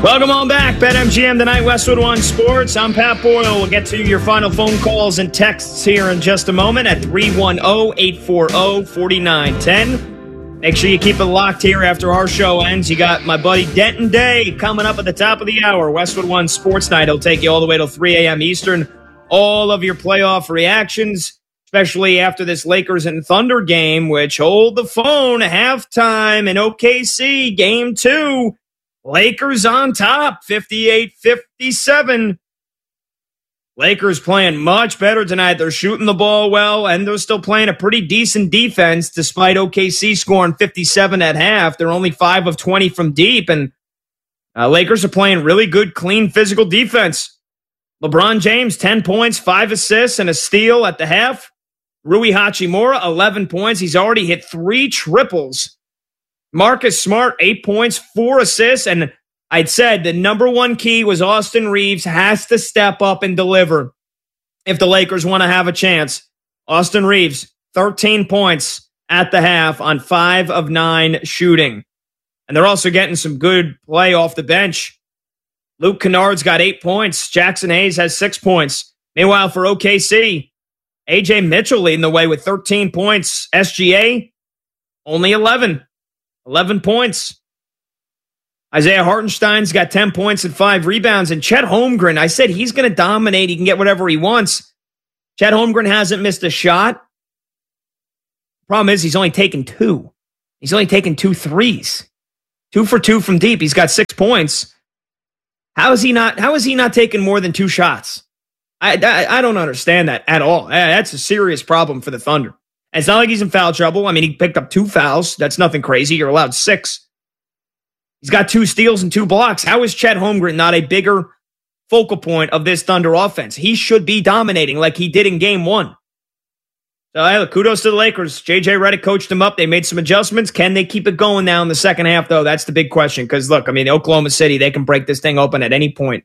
Welcome on back. BetMGM tonight, Westwood One Sports. I'm Pat Boyle. We'll get to your final phone calls and texts here in just a moment at 310-840-4910. Make sure you keep it locked here after our show ends. You got my buddy Denton Day coming up at the top of the hour. Westwood One Sports Night. He'll take you all the way till 3 a.m. Eastern. All of your playoff reactions, especially after this Lakers and Thunder game, which hold the phone, halftime in OKC, game 2. Lakers on top, 58-57. Lakers playing much better tonight. They're shooting the ball well, and they're still playing a pretty decent defense despite OKC scoring 57 at half. They're only 5 of 20 from deep, and Lakers are playing really good, clean, physical defense. LeBron James, 10 points, 5 assists, and a steal at the half. Rui Hachimura, 11 points. He's already hit 3 triples. Marcus Smart, 8 points, 4 assists, and I'd said the number one key was Austin Reeves has to step up and deliver if the Lakers want to have a chance. Austin Reeves, 13 points at the half on 5 of 9 shooting. And they're also getting some good play off the bench. Luke Kennard's got 8 points. Jackson Hayes has 6 points. Meanwhile, for OKC, A.J. Mitchell leading the way with 13 points. SGA, only 11. 11 points. Isaiah Hartenstein's got 10 points and 5 rebounds. And Chet Holmgren, I said he's going to dominate. He can get whatever he wants. Chet Holmgren hasn't missed a shot. Problem is he's only taken 2. He's only taken 2 threes. 2 for 2 from deep. He's got 6 points. How is he not taking more than 2 shots? I don't understand that at all. That's a serious problem for the Thunder. And it's not like he's in foul trouble. I mean, he picked up 2 fouls. That's nothing crazy. You're allowed 6. He's got 2 steals and 2 blocks. How is Chet Holmgren not a bigger focal point of this Thunder offense? He should be dominating like he did in game 1. So, hey, look, kudos to the Lakers. J.J. Redick coached them up. They made some adjustments. Can they keep it going now in the second half, though? That's the big question. Because, look, I mean, Oklahoma City, they can break this thing open at any point.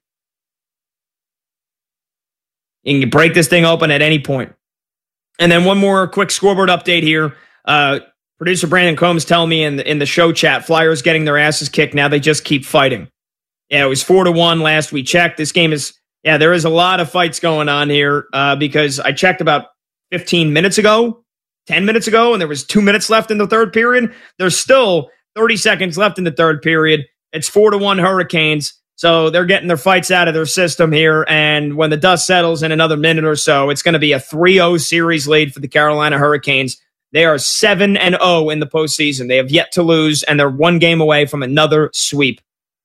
You can break this thing open at any point. And then one more quick scoreboard update here. Producer Brandon Combs telling me in the show chat, Flyers getting their asses kicked. Now they just keep fighting. Yeah, it was 4-1 last we checked. This game is, there is a lot of fights going on here because I checked about 10 minutes ago, and there was 2 minutes left in the third period. There's still 30 seconds left in the third period. It's 4-1 Hurricanes. So they're getting their fights out of their system here. And when the dust settles in another minute or so, it's going to be a 3-0 series lead for the Carolina Hurricanes. They are 7-0 in the postseason. They have yet to lose, and they're 1 game away from another sweep.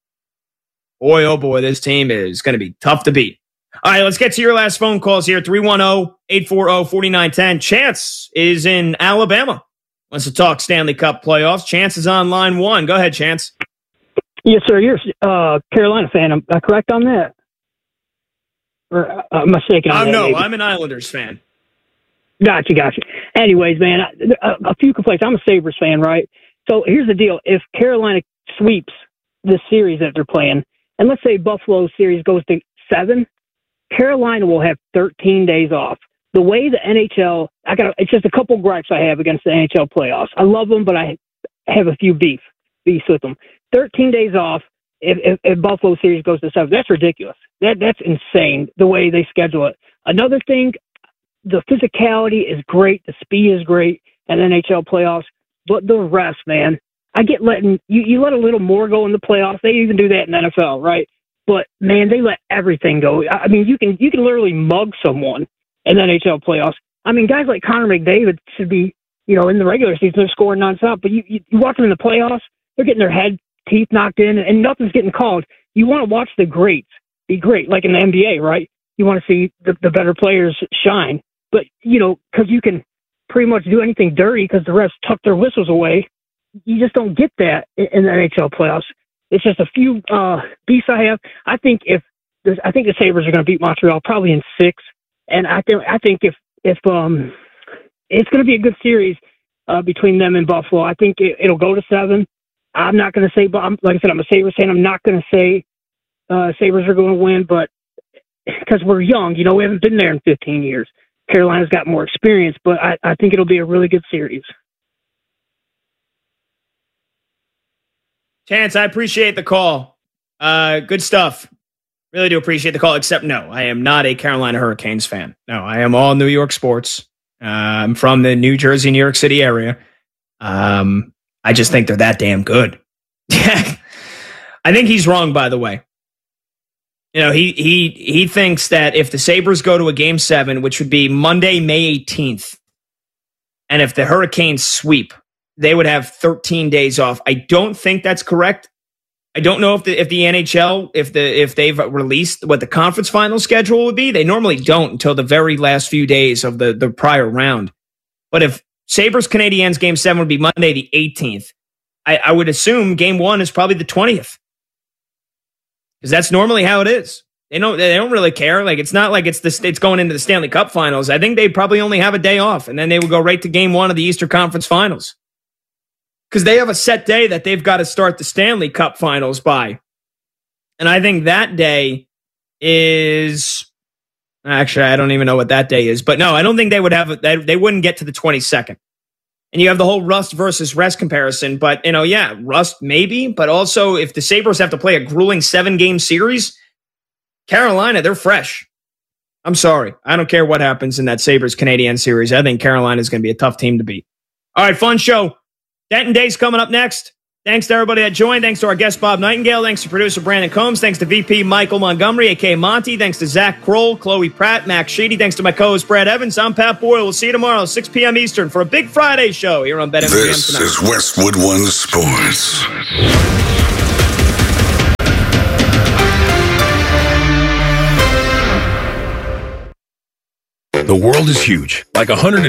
Boy, oh boy, this team is going to be tough to beat. All right, let's get to your last phone calls here. 310-840-4910. Chance is in Alabama. Wants to talk Stanley Cup playoffs. Chance is on line 1. Go ahead, Chance. Yes, sir. You're a Carolina fan. Am I correct on that? Or mistaken on that? No, maybe? I'm an Islanders fan. Gotcha. Anyways, man, a few complaints. I'm a Sabres fan, right? So here's the deal. If Carolina sweeps this series that they're playing, and let's say Buffalo series goes to 7, Carolina will have 13 days off. The way the NHL, it's just a couple gripes I have against the NHL playoffs. I love them, but I have a few beefs with them. 13 days off if Buffalo series goes to 7. That's ridiculous. That's insane, the way they schedule it. Another thing, the physicality is great. The speed is great at NHL playoffs. But the rest, man, I get you let a little more go in the playoffs. They even do that in NFL, right? But, man, they let everything go. I mean, you can literally mug someone in the NHL playoffs. I mean, guys like Connor McDavid should be, in the regular season, they're scoring nonstop. But you watch them in the playoffs, they're getting their teeth knocked in, and nothing's getting called. You want to watch the greats be great, like in the NBA, right? You want to see the better players shine. But, because you can pretty much do anything dirty because the refs tuck their whistles away, you just don't get that in the NHL playoffs. It's just a few beefs I have. I think the Sabres are going to beat Montreal probably in 6, and I think if it's going to be a good series between them and Buffalo. I think it'll go to 7. I'm not going to say, but like I said, I'm a Sabres fan. I'm not going to say Sabres are going to win, but because we're young, we haven't been there in 15 years. Carolina's got more experience, but I think it'll be a really good series. Chance, I appreciate the call. Good stuff. Really do appreciate the call, except no, I am not a Carolina Hurricanes fan. No, I am all New York sports. I'm from the New Jersey, New York City area. I just think they're that damn good. I think he's wrong, by the way. You know, he thinks that if the Sabres go to a Game 7, which would be Monday, May 18th, and if the Hurricanes sweep, they would have 13 days off. I don't think that's correct. I don't know if the NHL, if they've released what the conference final schedule would be. They normally don't until the very last few days of the prior round. But if Sabres Canadiens Game 7 would be Monday the 18th, I would assume Game 1 is probably the 20th. Because that's normally how it is. They don't really care. Like, it's not like it's going into the Stanley Cup Finals. I think they probably only have a day off, and then they would go right to Game 1 of the Eastern Conference Finals. Because they have a set day that they've got to start the Stanley Cup Finals by. And I think that day is... Actually, I don't even know what that day is. But no, I don't think they would have... They wouldn't get to the 22nd. And you have the whole rust versus rest comparison. But, yeah, rust maybe. But also, if the Sabres have to play a grueling 7-game series, Carolina, they're fresh. I'm sorry. I don't care what happens in that Sabres-Canadiens series. I think Carolina is going to be a tough team to beat. All right, fun show. Denton Day's coming up next. Thanks to everybody that joined. Thanks to our guest, Bob Nightingale. Thanks to producer Brandon Combs. Thanks to VP Michael Montgomery, a.k.a. Monty. Thanks to Zach Kroll, Chloe Pratt, Max Sheedy. Thanks to my co-host, Brad Evans. I'm Pat Boyle. We'll see you tomorrow, 6 p.m. Eastern, for a big Friday show here on BetMGM tonight. This is Westwood One Sports. The world is huge, like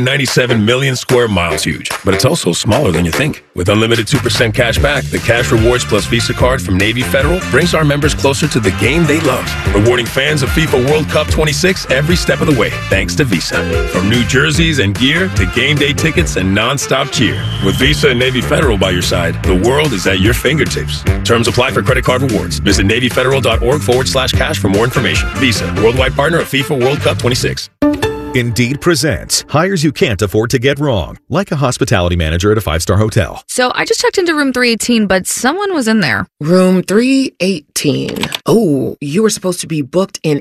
197 million square miles huge, but it's also smaller than you think. With unlimited 2% cash back, the Cash Rewards Plus Visa card from Navy Federal brings our members closer to the game they love, rewarding fans of FIFA World Cup 26 every step of the way, thanks to Visa. From new jerseys and gear to game day tickets and non-stop cheer. With Visa and Navy Federal by your side, the world is at your fingertips. Terms apply for credit card rewards. Visit NavyFederal.org/cash for more information. Visa, worldwide partner of FIFA World Cup 26. Indeed presents hires you can't afford to get wrong, like a hospitality manager at a 5-star hotel. So I just checked into room 318, but someone was in there. Room 318. Oh, you were supposed to be booked in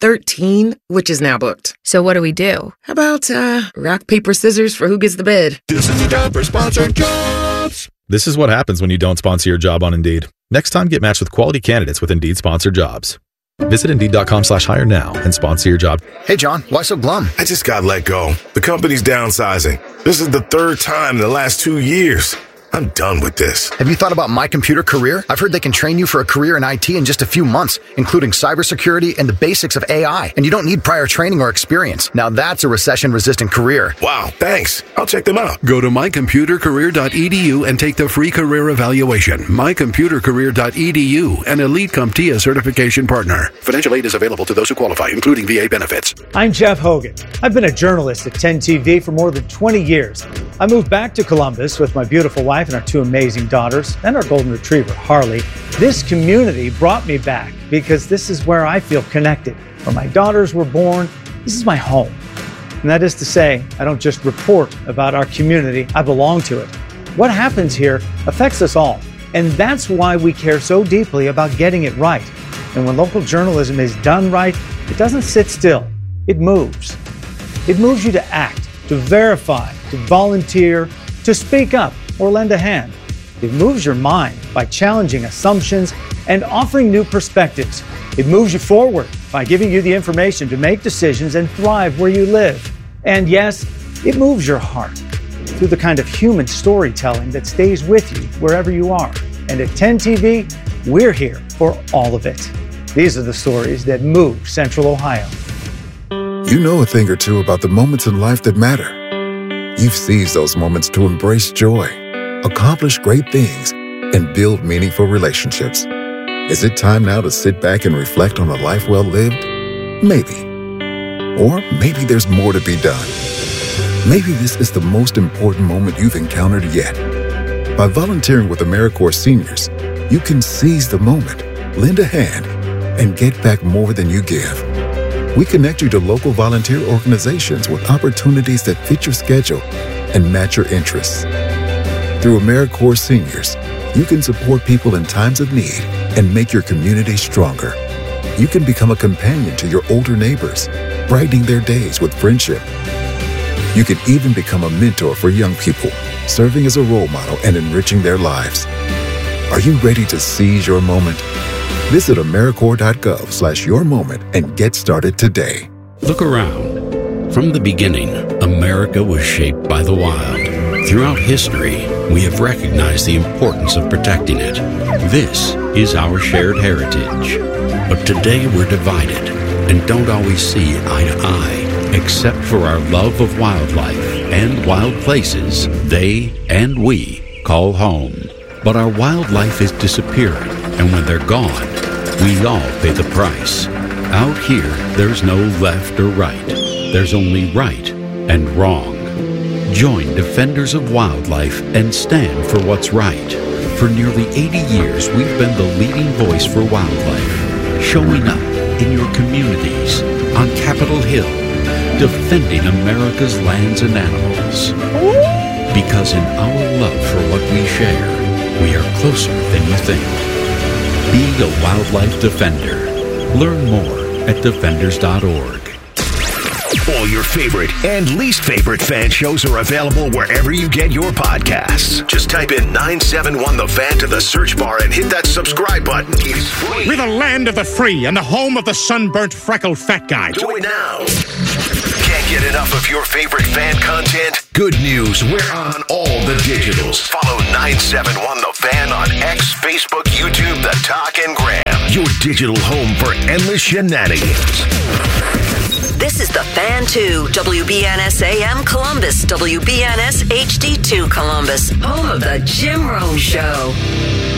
813, which is now booked. So what do we do? How about rock, paper, scissors for who gets the bid? This is the time for sponsored jobs. This is what happens when you don't sponsor your job on Indeed. Next time, get matched with quality candidates with Indeed sponsored jobs. Visit Indeed.com/hire now and sponsor your job. Hey, John, why so glum? I just got let go. The company's downsizing. This is the third time in the last 2 years. I'm done with this. Have you thought about My Computer Career? I've heard they can train you for a career in IT in just a few months, including cybersecurity and the basics of AI. And you don't need prior training or experience. Now that's a recession-resistant career. Wow, thanks. I'll check them out. Go to mycomputercareer.edu and take the free career evaluation. Mycomputercareer.edu, an Elite CompTIA certification partner. Financial aid is available to those who qualify, including VA benefits. I'm Jeff Hogan. I've been a journalist at 10 TV for more than 20 years. I moved back to Columbus with my beautiful wife and our 2 amazing daughters and our golden retriever, Harley. This community brought me back because this is where I feel connected. Where my daughters were born, this is my home. And that is to say, I don't just report about our community, I belong to it. What happens here affects us all. And that's why we care so deeply about getting it right. And when local journalism is done right, it doesn't sit still. It moves. It moves you to act, to verify, to volunteer, to speak up or lend a hand. It moves your mind by challenging assumptions and offering new perspectives. It moves you forward by giving you the information to make decisions and thrive where you live. And yes, it moves your heart through the kind of human storytelling that stays with you wherever you are. And at 10 TV, we're here for all of it. These are the stories that move Central Ohio. You know a thing or two about the moments in life that matter. You've seized those moments to embrace joy, accomplish great things, and build meaningful relationships. Is it time now to sit back and reflect on a life well lived? Maybe. Or maybe there's more to be done. Maybe this is the most important moment you've encountered yet. By volunteering with AmeriCorps Seniors, you can seize the moment, lend a hand, and get back more than you give. We connect you to local volunteer organizations with opportunities that fit your schedule and match your interests. Through AmeriCorps Seniors, You can support people in times of need and make your community stronger. You can become a companion to your older neighbors, brightening their days with friendship. You can even become a mentor for young people, serving as a role model and enriching their lives. Are you ready to seize your moment? Visit AmeriCorps.gov/yourmoment and get started today. Look around. From the beginning, America was shaped by the wild. Throughout history, we have recognized the importance of protecting it. This is our shared heritage. But today we're divided and don't always see eye to eye. Except for our love of wildlife and wild places they and we call home. But our wildlife is disappearing, and when they're gone, we all pay the price. Out here, there's no left or right. There's only right and wrong. Join Defenders of Wildlife and stand for what's right. For nearly 80 years, we've been the leading voice for wildlife, showing up in your communities, on Capitol Hill, defending America's lands and animals. Because in our love for what we share, we are closer than you think. Be a wildlife defender. Learn more at defenders.org. All your favorite and least favorite fan shows are available wherever you get your podcasts. Just type in 971 The Fan to the search bar and hit that subscribe button. It's free. We're the land of the free and the home of the sunburnt, freckled fat guy. Do it now. Can't get enough of your favorite fan content? Good news, we're on all the digitals. Follow 971 The Fan on X, Facebook, YouTube, The Talk, and Gram. Your digital home for endless shenanigans. This is The Fan 2, WBNS AM Columbus, WBNS HD2 Columbus, home of The Jim Rome Show.